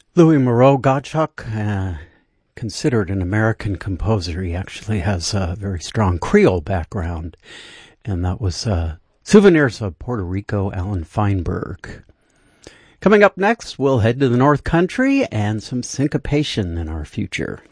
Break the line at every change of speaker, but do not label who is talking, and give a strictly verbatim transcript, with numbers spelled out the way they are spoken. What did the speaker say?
Louis Moreau Gottschalk, uh, considered an American composer. He actually has a very strong Creole background, and that was uh, Souvenirs of Puerto Rico, Alan Feinberg. Coming up next, we'll head to the North Country and some syncopation in our future.